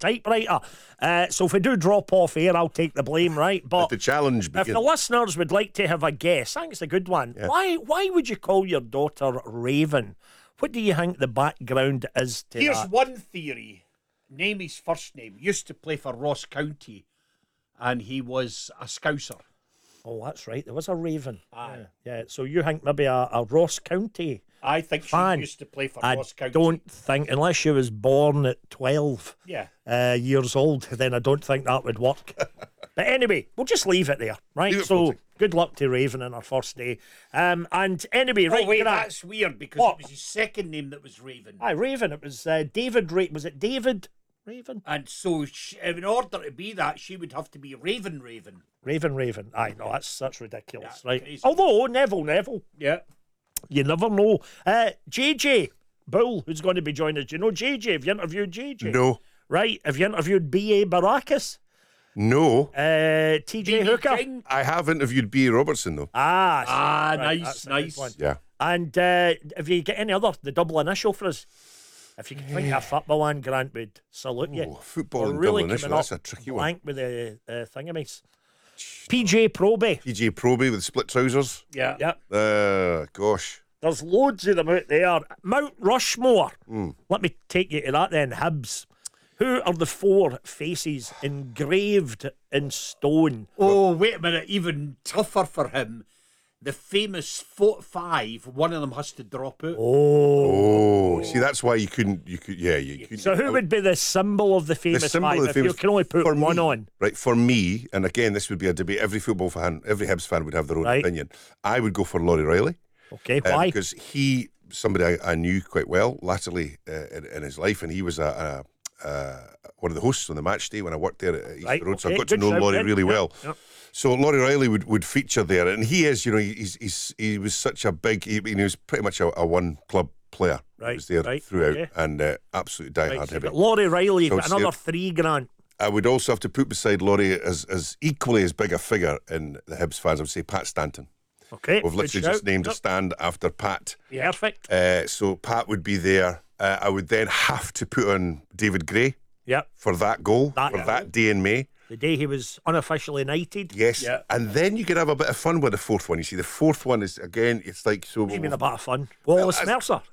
typewriter. So if we do drop off here, I'll take the blame, right? But the challenge if begins. the listeners would like to have a guess, I think it's a good one. Yeah. Why would you call your daughter Raven? What do you think the background is to Here's that? one theory. Name his first name. Used to play for Ross County, and he was a Scouser. Oh, that's right. There was a Raven. Aye. Yeah. So you think maybe a Ross County I think fan? she used to play for I Ross County. don't think, unless she was born at 12 Yeah. years old, then I don't think that would work. But anyway, we'll just leave it there, right? Leave it So floating. good luck to Raven on her first day. And anyway, right, Oh, wait, Grant. that's weird because What? it was his second name that was Raven. Aye, Raven. It was David. Was it David Raven? And so, in order to be that, she would have to be Raven. Raven. Aye, no, that's ridiculous, Yeah, right? crazy. Although Neville, Yeah. you never know. JJ Bull, who's going to be joining us? Do you know JJ? Have you interviewed JJ? No. Right. Have you interviewed B.A. Baracus? No. TJ Hooker? King. I have interviewed B. Robertson, though. Ah, Ah, right, nice, that's a good nice. one. Yeah. And have you got any other, the double initial for us? If you can think of a football one, Grant would salute you. Oh, football We're and really double initial, coming that's up a tricky one. blank with the thingamies. PJ Proby. PJ Proby with split trousers. Yeah. Yep. Gosh. There's loads of them out there. Mount Rushmore. Hmm. Let me take you to that then, Hibs. Who are the four faces engraved in stone? Oh, wait a minute. Even tougher for him. The famous 5, one of them has to drop out. Oh, see, that's why you couldn't. You couldn't. So who would be the symbol of the famous symbol five of the if you famous- can only put for one me, on? Right, for me, and again, this would be a debate. Every football fan, every Hibs fan would have their own Right. opinion. I would go for Laurie Riley. Okay, why? Because somebody I knew quite well latterly in his life, and he was one of the hosts on the match day when I worked there at East Right, Road, so I okay, got to good know shout Laurie then. really Yep, well. yep. So Laurie Riley would feature there, and he is, he was such a big, he was pretty much a one club player. He Right, was there right, throughout, okay. and absolute diehard Right, so heavy. you've got Laurie Riley, So you've got it's another here. 3 grand. I would also have to put beside Laurie as equally as big a figure in the Hibs fans. I would say Pat Stanton. Okay, We've good literally shout. just named a Yep. stand after Pat. Perfect. So Pat would be there. I would then have to put on David Gray Yep. for that goal, That for goal. that day in May. The day he was unofficially knighted. Yes. Yeah. And then you could have a bit of fun with the fourth one. You see, the fourth one is, again, it's like so. What do you mean a bit of fun? Wallace Mercer.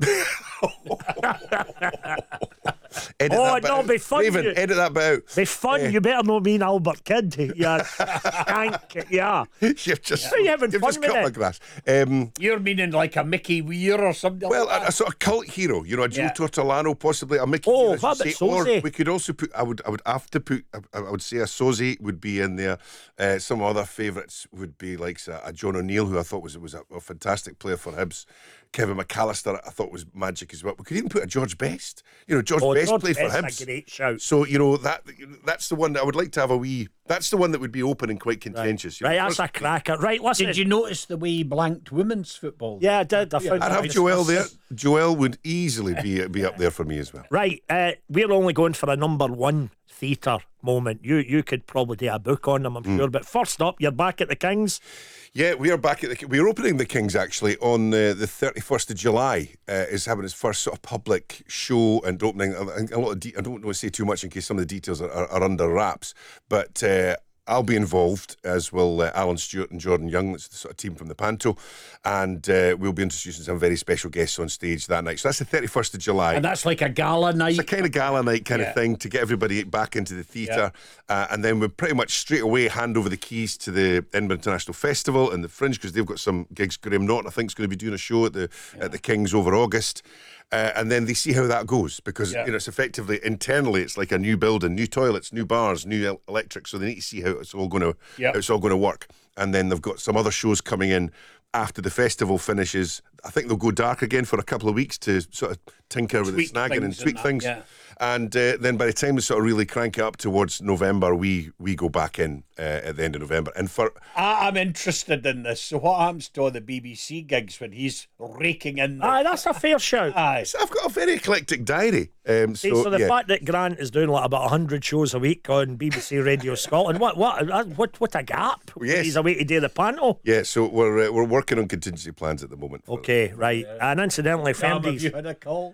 Edit Oh, that bit no, out. be fun, Raven, you- edit that bit out. Be fun, you better not mean Albert Kidd. Yeah, skank, yeah. You've just, Are you having you've fun just with cut it? my grass. You're meaning like a Mickey Weir or something Well, like a that? sort of cult hero, a Joe Yeah. Tortolano, possibly a Mickey. Oh, as you what about say, or Soze? we could also put. I would have to put. I would say a Soze would be in there. Some other favourites would be like a John O'Neill, who I thought was a fantastic player for Hibs. Kevin McAllister, I thought was magic as well. We could even put a George Best. George Oh, Best George played for Best's Hibs. a great shout. So that's the one that I would like to have a wee. That's the one that would be open and quite contentious. Right, that's a cracker. Right, listen. Did you notice the way he blanked women's football? Yeah, I did. I found I'd that have Joel there. Joel would easily be up there for me as well. Right, we're only going for a number one theatre moment. You could probably do a book on them, I'm sure. But first up, you're back at the Kings. Yeah, we are back at we're opening the Kings actually on the 31st of July. Is having its first sort of public show and opening. A lot of I don't want to say too much in case some of the details are under wraps, but I'll be involved, as will Alan Stewart and Jordan Young. That's the sort of team from the Panto, and we'll be introducing some very special guests on stage that night. So that's the 31st of July. And that's like a gala night. It's a kind of gala night kind Yeah. of thing to get everybody back into the theatre. And then we'll pretty much straight away hand over the keys to the Edinburgh International Festival and the Fringe, because they've got some gigs. Graham Norton, I think, is going to be doing a show at the Kings over August. And then they see how that goes, because it's effectively internally it's like a new building, new toilets, new bars, new electric. So they need to see how it's all going to work. And then they've got some other shows coming in after the festival finishes. I think they'll go dark again for a couple of weeks to sort of tinker with the Tweak snagging and things tweak and that, things. yeah. And then by the time we sort of really crank it up towards November, we go back in at the end of November. And for I'm interested in this. So what happens to all the BBC gigs when he's raking in? Aye, that's a fair shout. Aye. so I've got a very eclectic diary. See, so the fact that Grant is doing like about 100 shows a week on BBC Radio Scotland, what a gap. Yes. He's away to do the panto. Yeah, so we're working on contingency plans at the moment. Okay, right. And incidentally, Sam, have Femdies, you had a call?